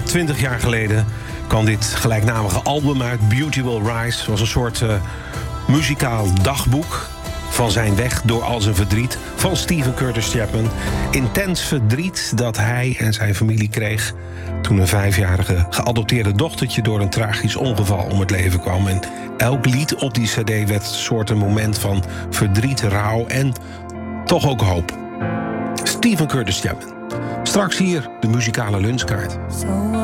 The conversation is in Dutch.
20 jaar geleden kwam dit gelijknamige album uit. Beauty Will Rise was een soort muzikaal dagboek van zijn weg door al zijn verdriet van Steven Curtis Chapman. Intens verdriet dat hij en zijn familie kreeg toen een 5-jarige geadopteerde dochtertje door een tragisch ongeval om het leven kwam. En elk lied op die cd werd een soort moment van verdriet, rouw en toch ook hoop. Steven Curtis Chapman. Straks hier de muzikale lunchkaart.